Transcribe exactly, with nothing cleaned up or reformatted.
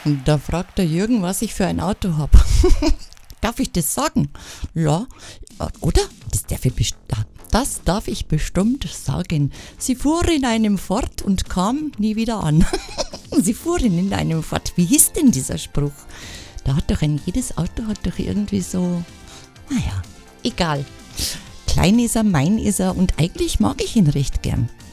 Und da fragt der Jürgen, was ich für ein Auto habe. Darf ich das sagen? Ja, oder? Das darf ich, best- das darf ich bestimmt sagen. Sie fuhr in einem Ford und kam nie wieder an. Sie fuhren in einem Ford. Wie hieß denn dieser Spruch? Da hat doch ein jedes Auto hat doch irgendwie so, naja, egal. Klein ist er, mein ist er und eigentlich mag ich ihn recht gern.